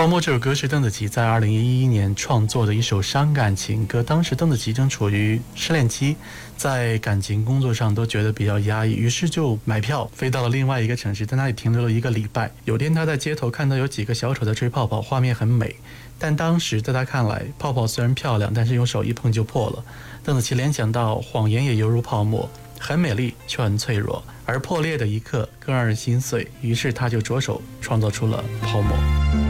泡沫这首歌是邓紫棋在2011年创作的一首伤感情歌，当时邓紫棋正处于失恋期，在感情工作上都觉得比较压抑，于是就买票飞到了另外一个城市，在那里停留了1个礼拜。有天他在街头看到有几个小丑在吹泡泡，画面很美，但当时在他看来，泡泡虽然漂亮，但是用手一碰就破了。邓紫棋联想到谎言也犹如泡沫，很美丽却很脆弱，而破裂的一刻更让人心碎，于是他就着手创造出了泡沫。